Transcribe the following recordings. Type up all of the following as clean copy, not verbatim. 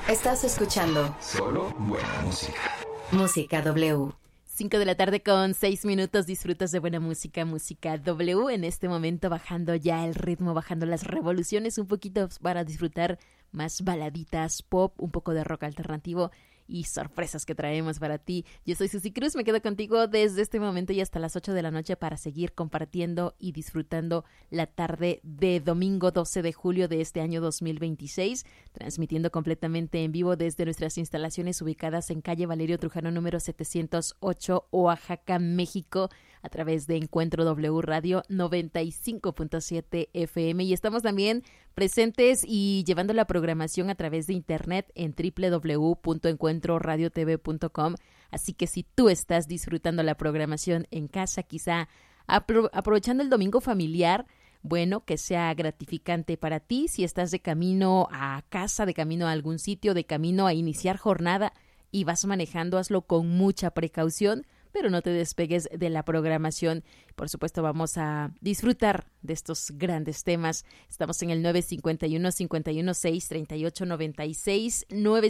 Estás escuchando Solo buena música. Música W. 5 de la tarde con 6 minutos, disfrutas de buena música, Música W. En este momento bajando ya el ritmo, bajando las revoluciones un poquito para disfrutar más baladitas, pop, un poco de rock alternativo y sorpresas que traemos para ti. Yo soy Susi Cruz, me quedo contigo desde este momento y hasta las 8 de la noche para seguir compartiendo y disfrutando la tarde de domingo 12 de julio de este año 2026, transmitiendo completamente en vivo desde nuestras instalaciones ubicadas en calle Valerio Trujano número 708, Oaxaca, México, a través de Encuentro W Radio 95.7 FM, y estamos también presentes y llevando la programación a través de internet en www.encuentroradiotv.com. Así que si tú estás disfrutando la programación en casa, quizá aprovechando el domingo familiar, bueno, que sea gratificante para ti. Si estás de camino a casa, de camino a algún sitio, de camino a iniciar jornada y vas manejando, hazlo con mucha precaución, pero no te despegues de la programación. Por supuesto, vamos a disfrutar de estos grandes temas. Estamos en el 951-516-3896,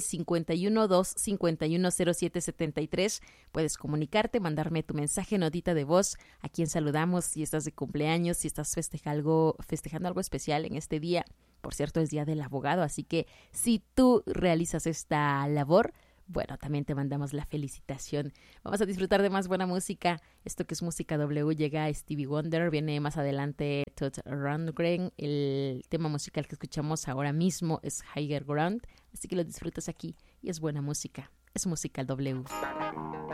951-251-0773. Puedes comunicarte, mandarme tu mensaje, notita de voz, a quien saludamos, si estás de cumpleaños, si estás festejando algo especial en este día. Por cierto, es Día del Abogado, así que si tú realizas esta labor, bueno, también te mandamos la felicitación. Vamos a disfrutar de más buena música. Esto que es Música W, llega a Stevie Wonder, viene más adelante Todd Rundgren. El tema musical que escuchamos ahora mismo es Higher Ground, así que lo disfrutas aquí y es buena música. Es Música W.